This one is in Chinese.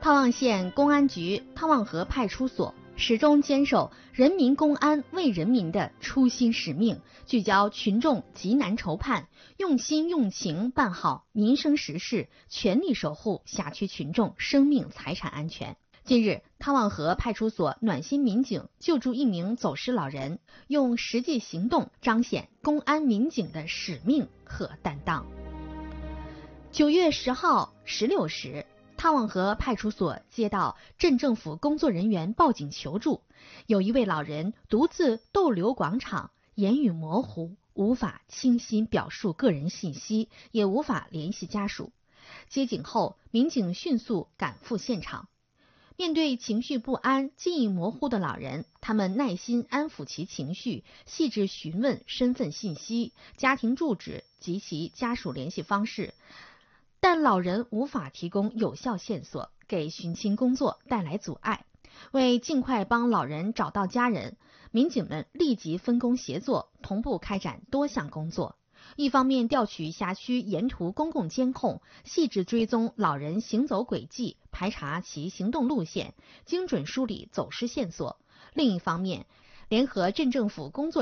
汤旺县公安局汤旺河派出所始终坚守人民公安为人民的初心使命，聚焦群众急难愁盼，用心用情办好民生实事，全力守护辖区群众生命财产安全。近日，汤旺河派出所暖心民警救助一名走失老人，用实际行动彰显公安民警的使命和担当。9月10号16时，汤旺河派出所接到镇政府工作人员报警求助，有一位老人独自逗留广场，言语模糊，无法清晰表述个人信息，也无法联系家属。接警后，民警迅速赶赴现场。面对情绪不安、记忆模糊的老人，他们耐心安抚其情绪，细致询问身份信息、家庭住址及其家属联系方式，但老人无法提供有效线索，给寻亲工作带来阻碍。为尽快帮老人找到家人，民警们立即分工协作，同步开展多项工作。一方面调取辖区沿途公共监控，细致追踪老人行走轨迹，排查其行动路线，精准梳理走失线索；另一方面，联合镇政府工作